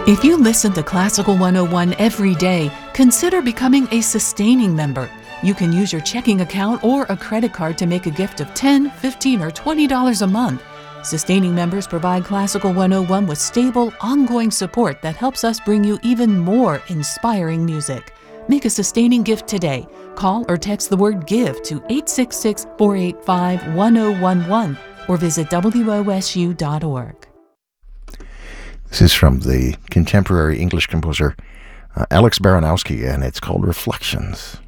If you listen to Classical 101 every day, consider becoming a sustaining member. You can use your checking account or a credit card to make a gift of $10, $15, or $20 a month. Sustaining members provide Classical 101 with stable, ongoing support that helps us bring you even more inspiring music. Make a sustaining gift today. Call or text the word GIVE to 866-485-1011 or visit wosu.org. This is from the contemporary English composer Alex Baranowski, and it's called Reflections.